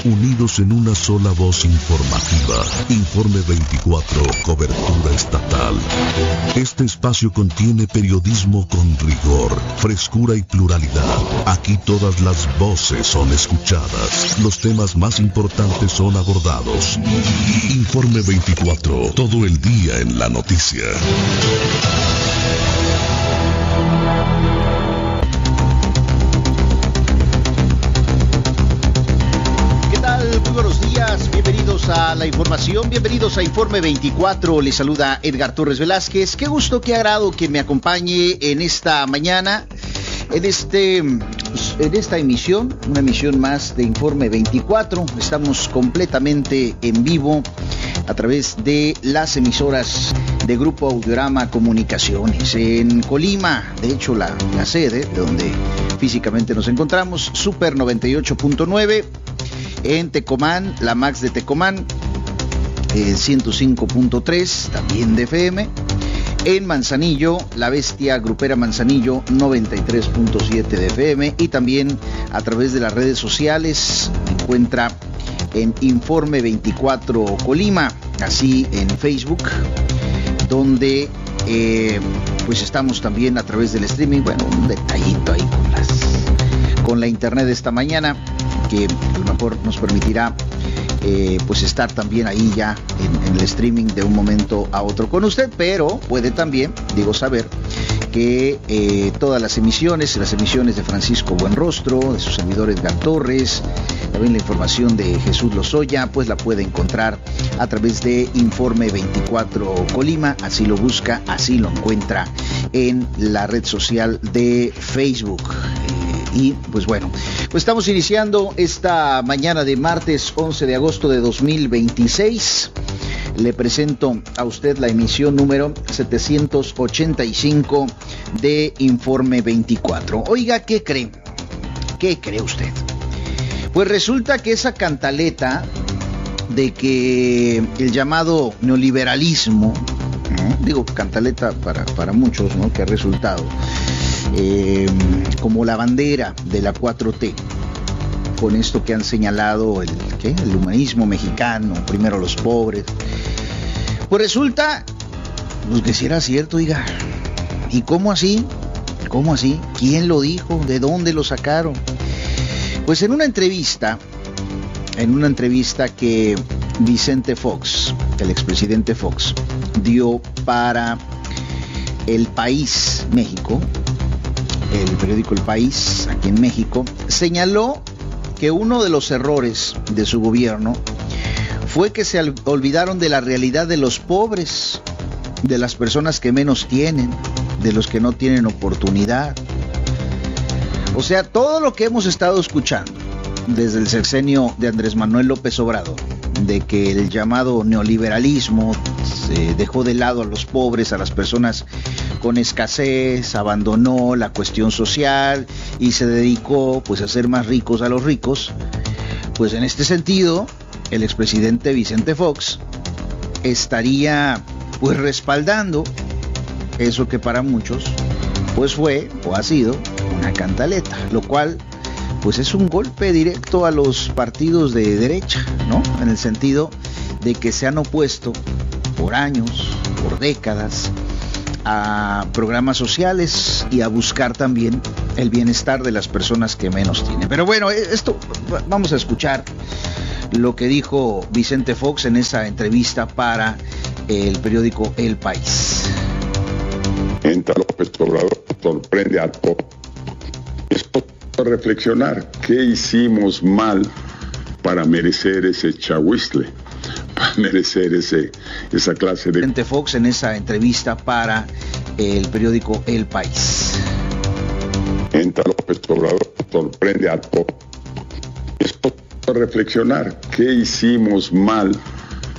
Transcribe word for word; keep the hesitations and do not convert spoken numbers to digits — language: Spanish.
unidos en una sola voz informativa. Informe veinticuatro, cobertura estatal. Este espacio contiene periodismo con rigor, frescura y pluralidad. Aquí todas las voces son escuchadas. Los temas más importantes son abordados. Informe veinticuatro, todo el día en la noticia. Muy buenos días, bienvenidos a la información, bienvenidos a Informe veinticuatro, les saluda Edgar Torres Velázquez. Qué gusto, qué agrado que me acompañe en esta mañana, en este, en esta emisión, una emisión más de Informe veinticuatro. Estamos completamente en vivo a través de las emisoras de Grupo Audiorama Comunicaciones. En Colima, de hecho la, la sede de donde físicamente nos encontramos, Super noventa y ocho punto nueve. En Tecomán, la Max de Tecomán, eh, ciento cinco punto tres, también de F M. En Manzanillo, la Bestia Grupera Manzanillo, noventa y tres punto siete de F M. Y también a través de las redes sociales, me encuentra en Informe veinticuatro Colima, así en Facebook, donde eh, pues estamos también a través del streaming. Bueno, un detallito ahí con las con la internet de esta mañana, que a lo mejor nos permitirá eh, pues estar también ahí ya en, en el streaming de un momento a otro con usted, pero puede también, digo, saber que eh, todas las emisiones, las emisiones de Francisco Buenrostro, de su servidor Edgar Torres, también la información de Jesús Lozoya, pues la puede encontrar a través de Informe veinticuatro Colima, así lo busca, así lo encuentra en la red social de Facebook. Y pues bueno, pues estamos iniciando esta mañana de martes once de agosto de dos mil veintiséis. Le presento a usted la emisión número setecientos ochenta y cinco de Informe veinticuatro. Oiga, ¿qué cree? ¿Qué cree usted? Pues resulta que esa cantaleta de que el llamado neoliberalismo, ¿no? Digo cantaleta para, para muchos, ¿no? Que ha resultado Eh, como la bandera de la cuatro T, con esto que han señalado el, ¿qué? el humanismo mexicano, primero los pobres. Pues resulta pues que si era cierto, diga, ¿y cómo así? ¿Cómo así? ¿Quién lo dijo? ¿De dónde lo sacaron? Pues en una entrevista, en una entrevista que Vicente Fox, el expresidente Fox, dio para El País México, el periódico El País, aquí en México, señaló que uno de los errores de su gobierno fue que se olvidaron de la realidad de los pobres, de las personas que menos tienen, de los que no tienen oportunidad. O sea, todo lo que hemos estado escuchando desde el sexenio de Andrés Manuel López Obrador, de que el llamado neoliberalismo se dejó de lado a los pobres, a las personas con escasez, abandonó la cuestión social y se dedicó pues a hacer más ricos a los ricos. Pues en este sentido, el expresidente Vicente Fox estaría pues respaldando eso que para muchos pues fue o ha sido una cantaleta, lo cual pues es un golpe directo a los partidos de derecha, ¿no? En el sentido de que se han opuesto por años, por décadas, a programas sociales y a buscar también el bienestar de las personas que menos tienen. Pero bueno, esto vamos a escuchar lo que dijo Vicente Fox en esa entrevista para el periódico El País. Entra López Obrador, sorprende a todos. Esto a reflexionar, ¿qué hicimos mal para merecer ese chahuizle? Para merecer ese, esa clase de... Vicente Fox en esa entrevista para el periódico El País. Entra López Obrador, sorprende a todos. Esto a reflexionar, ¿qué hicimos mal